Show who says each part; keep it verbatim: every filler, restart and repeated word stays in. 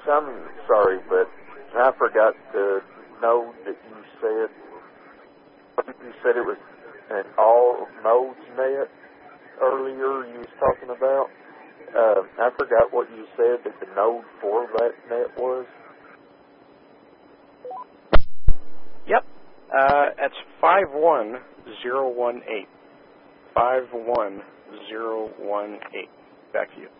Speaker 1: I'm sorry, but I forgot the node that you said. You said it was an all nodes net earlier you was talking about. Uh, I forgot what you said that the node for that net was.
Speaker 2: Yep. Uh, that's five one zero one eight. five one zero one eight. Back to you.